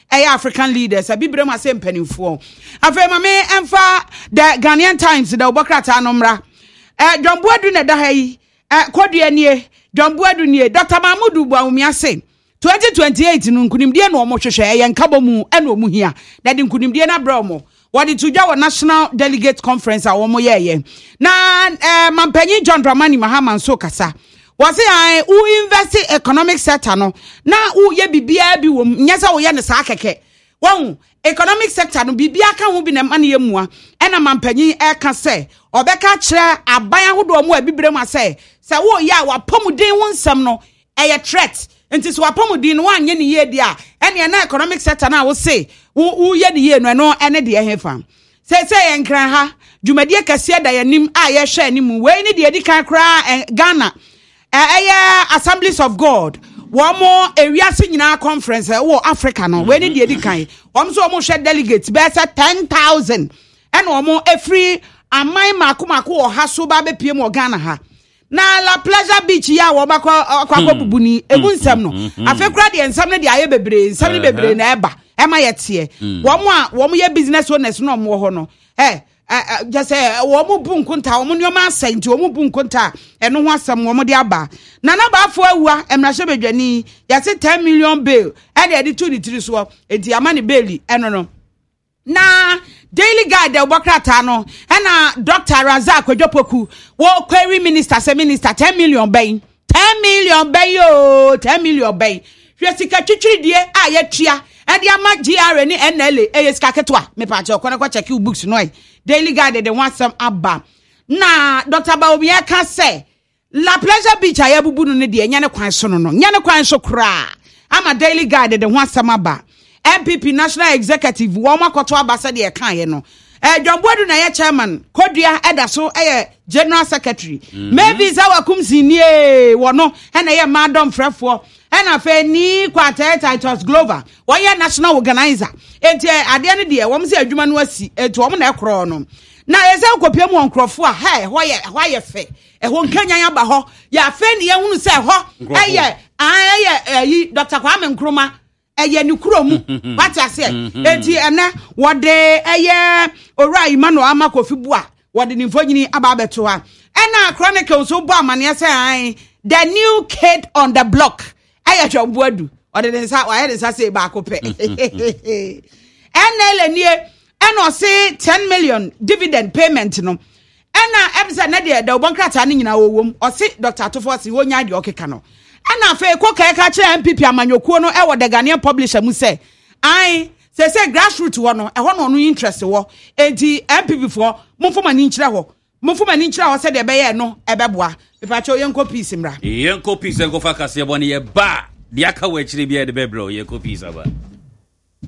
African leaders abibire ma se mpanimfo afa mame emfa the Ghanaian Times da obokrata no mra John Buadu na da ha yi kodua nie John Buadu nie Dr. Mahmoud Bawumia se 2028 no nkunimdie no omohwehwe ye nkabo mu ena omuhia da de nkunimdie na bra omo wadi tuja wa National Delegate Conference a omo ye na mampanyi John Dramani Mahama nso kasa wase ai u invest economic sector no na u ye bibia bi wom nyesa wo ye ne saa keke won economic sector no bibia ka ho bi na mane yemua ena mampanyi ka se obeka kire aban ahodo mu abibire mu se wo ya wa pomuden won nsam no eye threat nti so apomudin no anye ne ye dia ene na economic sector na wo se wo ye ne ye no ene de hefa se yenkran ha dwumadie kase da yanim a ye hwe anim we ne de di kan kra Ghana Assemblies of God womo ewiase nyina conference wo Africa no we ne de di kan so womo hwe delegates be say 10,000 ene womo efri amai makomako wo ha so ba be pie mo Ghana ha na La Pleasure Beach ya wo bakwa bubuni ebunsam no afekura de ensam ne de aye bebre ensam ne bebre na eba ema yete womo ye business owners no mo ho no just say womo bu nkunta womo nyoma asenti womo bu nkunta eno ho asam womo de aba na ba afo awua emrahye bedwani ya se 10 million bail e de 23 so enti amane bail eno no na Daily Guide the Bokrata no na Dr. Razak Kwadwopoku wo query minister say minister 10 million bay 10 million bay yo 10 million bay hwesika twitwiri die a yetua e de ama GR ni NLA esika ketwa me pa che okona kwa check books no Daily Guide the want some abba na Dr. Bawumia ka say La Pleasure Beach ayabubu no ne de nya ne kwan so no nya ne kwan so kra ama Daily Guide the want some abba MPP National Executive woma koto abasa de kan ye no John Buadu na ye chairman kodua edaso General Secretary maybe zawakum sinie wono na ye madam frefo na fe ni kwata Titus Glover wo ye national organizer enti ade ne de wom se adwuma no asi enti wom na ekro no na ye se kopia mu onkrofo a ho ye fe ho nkanyan aba ho ya fe ne ye hunu se ho yi Dr. Kwame Nkrumah eye ni kuromu wati ase enti ene wode eye ora Emmanuel Amakofibua wode ni mfonyini aba beto ha ena Chronicles so bo amane say the new kid on the block eye John Buadu wode den sa wa sa say ba ko pe ena nie ena say 10 million dividend payment no ena ebisa na de obonkrata ne nyina wowom o say Dr. Atofosi wonya de okeka no ana fe ko ka kire MPP amanyokuo no e wo the Ghanaian publisher mu say ai say grassroots wo no e ho no interest wo enti MPP fo momfoma ni nkire ho say de be ye no e beboa pepa che yenko peace mra yenko peace yenko fa kase bo ne ye ba de aka wa kire bia de bebro yenko peace aba